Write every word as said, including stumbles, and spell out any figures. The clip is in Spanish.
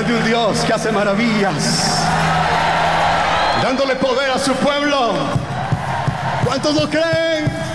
de un Dios que hace maravillas, dándole poder a su pueblo. ¿Cuántos lo creen?